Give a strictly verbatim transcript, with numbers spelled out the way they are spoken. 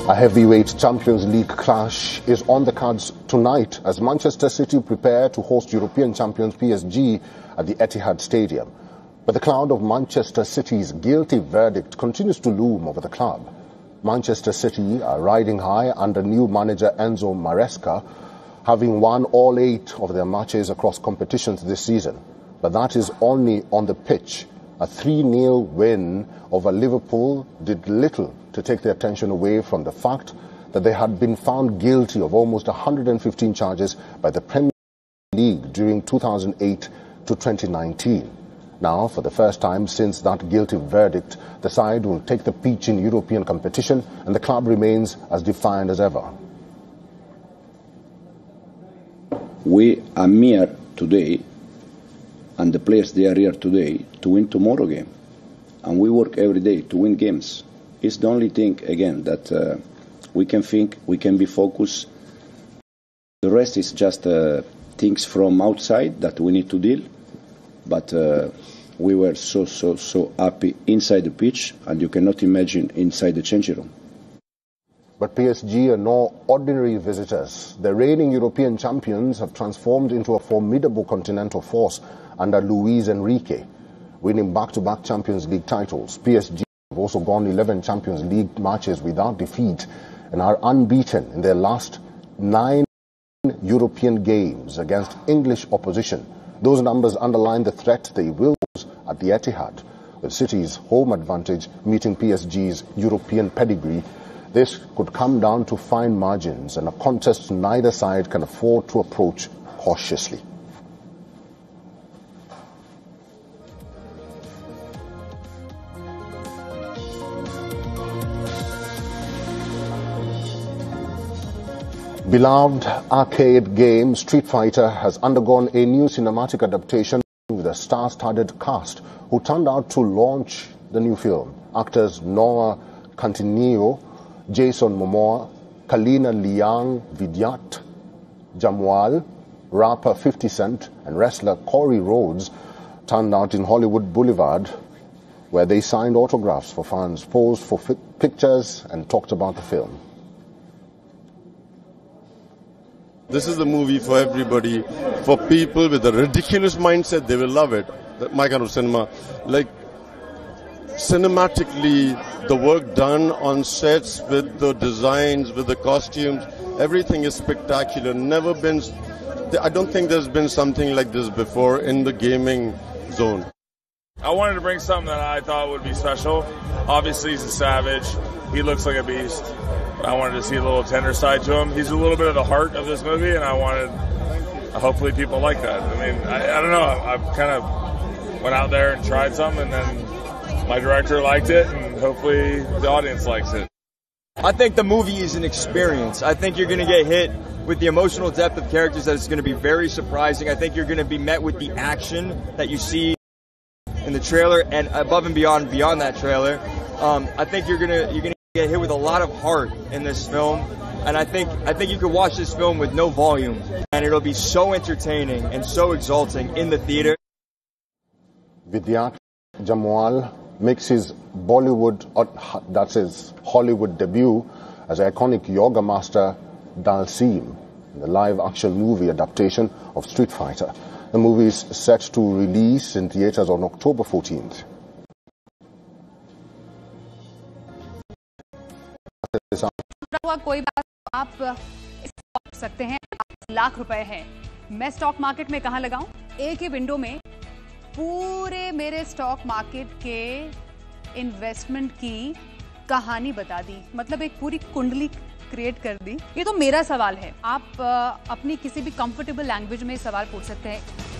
A heavyweight Champions League clash is on the cards tonight as Manchester City prepare to host European champions P S G at the Etihad Stadium. But the cloud of Manchester City's guilty verdict continues to loom over the club. Manchester City are riding high under new manager Enzo Maresca, having won all eight of their matches across competitions this season. But that is only on the pitch. A three nil win over Liverpool did little to take the attention away from the fact that they had been found guilty of almost one hundred fifteen charges by the Premier League during two thousand eight to twenty nineteen. Now, for the first time since that guilty verdict, the side will take the pitch in European competition and the club remains as defiant as ever. We are here today, and the players, they are here today to win tomorrow game. And we work every day to win games. It's the only thing, again, that uh, we can think, we can be focused. The rest is just uh, things from outside that we need to deal. But uh, we were so, so, so happy inside the pitch, and you cannot imagine inside the changing room. But P S G are no ordinary visitors. The reigning European champions have transformed into a formidable continental force under Luis Enrique, winning back-to-back Champions League titles. P S G have also gone eleven Champions League matches without defeat and are unbeaten in their last nine European games against English opposition. Those numbers underline the threat they will pose at the Etihad, with City's home advantage meeting P S G's European pedigree. This could come down to fine margins and a contest neither side can afford to approach cautiously. Beloved arcade game Street Fighter has undergone a new cinematic adaptation with a star-studded cast who turned out to launch the new film. Actors Noah Centineo, Jason Momoa, Kalina Liang Vidyat, Jamwal, rapper fifty Cent and wrestler Corey Rhodes turned out in Hollywood Boulevard, where they signed autographs for fans, posed for pictures and talked about the film. This is the movie for everybody. For people with a ridiculous mindset, they will love it. My kind of cinema. Like, cinematically, the work done on sets with the designs, with the costumes, everything is spectacular. Never been, I don't think there's been something like this before in the gaming zone. I wanted to bring something that I thought would be special. Obviously, he's a savage. He looks like a beast. I wanted to see a little tender side to him. He's a little bit of the heart of this movie, and I wanted, hopefully people like that. I mean, I, I don't know. I, I kind of went out there and tried something, and then my director liked it, and hopefully the audience likes it. I think the movie is an experience. I think you're going to get hit with the emotional depth of characters that is going to be very surprising. I think you're going to be met with the action that you see in the trailer and above and beyond beyond that trailer. Um, I think you're gonna you're gonna get hit with a lot of heart in this film, and I think I think you could watch this film with no volume, and it'll be so entertaining and so exalting in the theater. Vidyat Jamwal makes his Bollywood, uh, that's his Hollywood debut as iconic yoga master Dalsim in the live-action movie adaptation of Street Fighter. The movie is set to release in theaters on October fourteenth. हुआ कोई बात आप इस सकते हैं लाख रुपए है। मैं स्टॉक मार्केट में कहां लगाऊं? एक ही विंडो में पूरे मेरे स्टॉक मार्केट के इन्वेस्टमेंट की कहानी बता दी, मतलब एक पूरी कुंडली क्रिएट कर दी। ये तो मेरा सवाल है, आप अपनी किसी भी कंफर्टेबल लैंग्वेज में सवाल पूछ सकते हैं।